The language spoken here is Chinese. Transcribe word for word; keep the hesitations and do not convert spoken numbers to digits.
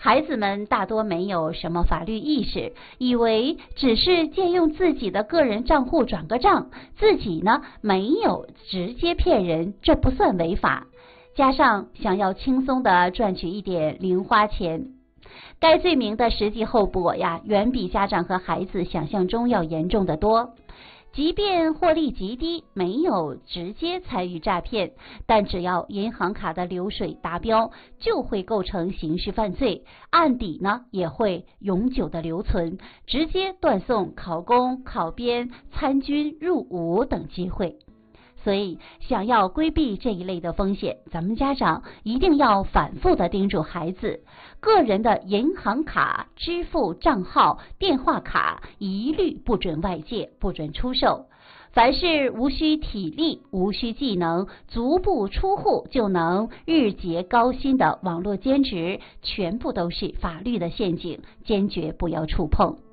孩子们大多没有什么法律意识，以为只是借用自己的个人账户转个账，自己呢没有直接骗人，这不算违法。加上想要轻松地赚取一点零花钱，该罪名的实际后果呀，远比家长和孩子想象中要严重得多。即便获利极低，没有直接参与诈骗，但只要银行卡的流水达标，就会构成刑事犯罪，案底呢也会永久的留存，直接断送考公、考编、参军、入伍等机会。所以想要规避这一类的风险，咱们家长一定要反复的叮嘱孩子，个人的银行卡、支付账号、电话卡一律不准外借，不准出售。凡是无需体力、无需技能，足不出户就能日结高薪的网络兼职，全部都是法律的陷阱，坚决不要触碰。